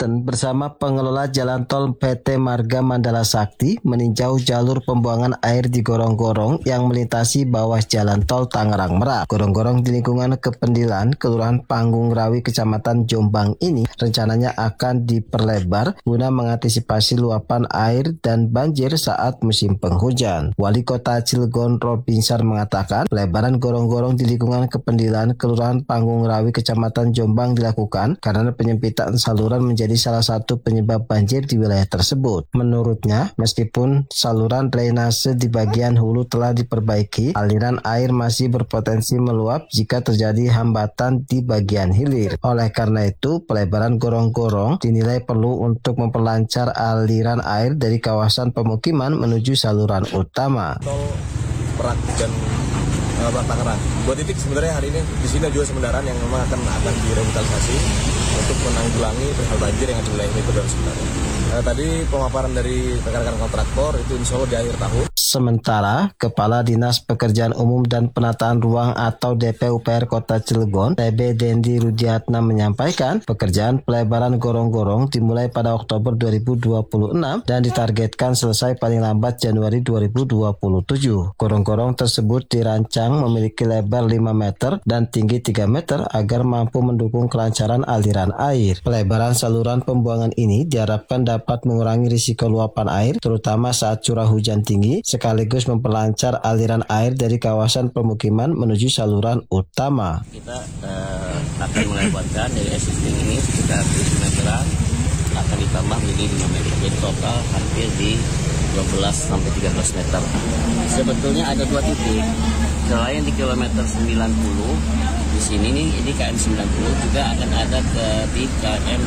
Banten bersama pengelola jalan tol PT Marga Mandala Sakti meninjau jalur pembuangan air di gorong-gorong yang melintasi bawah jalan tol Tangerang Merak. Gorong-gorong di lingkungan Kependilan, Kelurahan Panggung Rawi, Kecamatan Jombang ini rencananya akan diperlebar guna mengantisipasi luapan air dan banjir saat musim penghujan. Wali Kota Cilegon Robinsar mengatakan pelebaran gorong-gorong di lingkungan Kependilan, Kelurahan Panggung Rawi, Kecamatan Jombang dilakukan karena penyempitan saluran menjadi salah satu penyebab banjir di wilayah tersebut. Menurutnya, meskipun saluran drainase di bagian hulu telah diperbaiki, aliran air masih berpotensi meluap jika terjadi hambatan di bagian hilir. Oleh karena itu, pelebaran gorong-gorong dinilai perlu untuk memperlancar aliran air dari kawasan pemukiman menuju saluran utama. Tol Merak dan Tangerang. Dua titik sebenarnya hari ini di sini juga semendaran yang memang akan direvitalisasi untuk menanggulangi perihal banjir yang ada di wilayah itu dan sebenarnya. Tadi pemaparan dari rekan-rekan kontraktor itu insya Allah di akhir tahun. Sementara, Kepala Dinas Pekerjaan Umum dan Penataan Ruang atau DPUPR Kota Cilegon, TB Dendi Rudiatna menyampaikan pekerjaan pelebaran gorong-gorong dimulai pada Oktober 2026 dan ditargetkan selesai paling lambat Januari 2027. Gorong-gorong tersebut dirancang memiliki lebar 5 meter dan tinggi 3 meter agar mampu mendukung kelancaran aliran air. Pelebaran saluran pembuangan ini diharapkan dapat mengurangi risiko luapan air, terutama saat curah hujan tinggi, sekaligus memperlancar aliran air dari kawasan pemukiman menuju saluran utama. Kita akan melebarkan dari existing ini sekitar 7 meteran, akan ditambah menjadi 5 meter. Jadi total hampir di 12 sampai 13 meter. Sebetulnya ada dua titik. Selain di kilometer 90, di sini nih, ini KM 90 juga akan ada di KM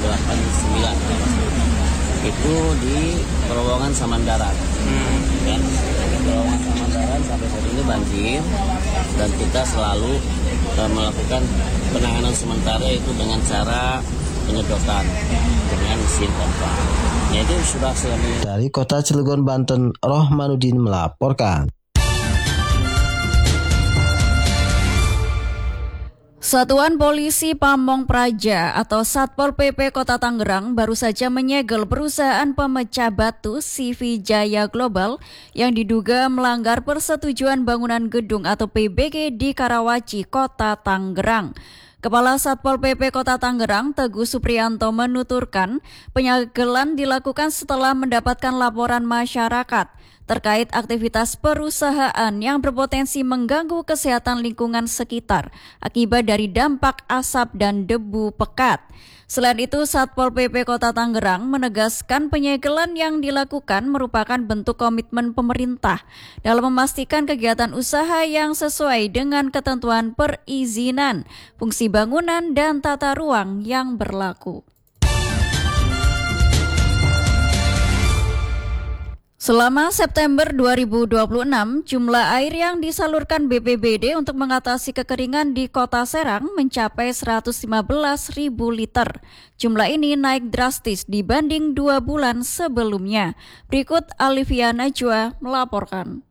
89. Itu di terowongan Samandaran. Kan? Terowongan Samandaran sampai saat ini banjir dan kita selalu melakukan penanganan sementara itu dengan cara penyedotan dengan mesin pompa. Itu sudah selesai. Dari Kota Cilegon, Banten, Rohmanuddin melaporkan. Satuan Polisi Pamong Praja atau Satpol PP Kota Tangerang baru saja menyegel perusahaan pemecah batu CV Jaya Global yang diduga melanggar persetujuan bangunan gedung atau PBG di Karawaci, Kota Tangerang. Kepala Satpol PP Kota Tangerang, Teguh Supriyanto menuturkan penyegelan dilakukan setelah mendapatkan laporan masyarakat terkait aktivitas perusahaan yang berpotensi mengganggu kesehatan lingkungan sekitar akibat dari dampak asap dan debu pekat. Selain itu, Satpol PP Kota Tangerang menegaskan penyegelan yang dilakukan merupakan bentuk komitmen pemerintah dalam memastikan kegiatan usaha yang sesuai dengan ketentuan perizinan, fungsi bangunan, dan tata ruang yang berlaku. Selama September 2026, jumlah air yang disalurkan BPBD untuk mengatasi kekeringan di Kota Serang mencapai 115.000 liter. Jumlah ini naik drastis dibanding 2 bulan sebelumnya. Berikut Alivia Najwa melaporkan.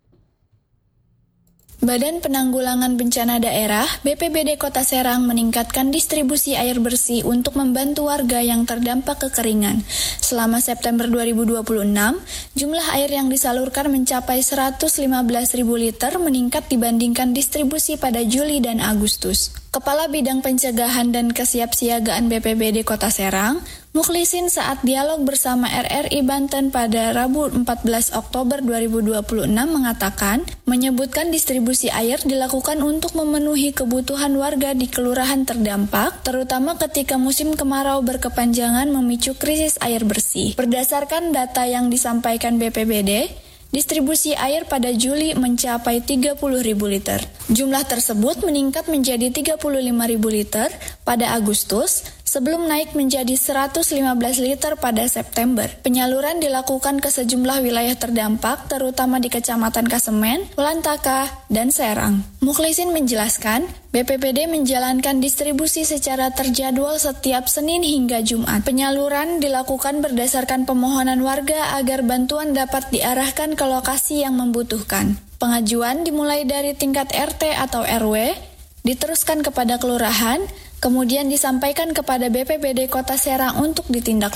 Badan Penanggulangan Bencana Daerah BPBD Kota Serang meningkatkan distribusi air bersih untuk membantu warga yang terdampak kekeringan. Selama September 2026, jumlah air yang disalurkan mencapai 115.000 liter meningkat dibandingkan distribusi pada Juli dan Agustus. Kepala Bidang Pencegahan dan Kesiapsiagaan BPBD Kota Serang, Mukhlisin saat dialog bersama RRI Banten pada Rabu 14 Oktober 2026 mengatakan, menyebutkan distribusi air dilakukan untuk memenuhi kebutuhan warga di kelurahan terdampak, terutama ketika musim kemarau berkepanjangan memicu krisis air bersih. Berdasarkan data yang disampaikan BPBD, distribusi air pada Juli mencapai 30.000 liter. Jumlah tersebut meningkat menjadi 35.000 liter pada Agustus, sebelum naik menjadi 115 liter pada September. Penyaluran dilakukan ke sejumlah wilayah terdampak, terutama di Kecamatan Kasemen, Ulantaka, dan Serang. Mukhlisin menjelaskan, BPBD menjalankan distribusi secara terjadwal setiap Senin hingga Jumat. Penyaluran dilakukan berdasarkan permohonan warga agar bantuan dapat diarahkan ke lokasi yang membutuhkan. Pengajuan dimulai dari tingkat RT atau RW, diteruskan kepada kelurahan, kemudian disampaikan kepada BPBD Kota Serang untuk ditindaklanjuti.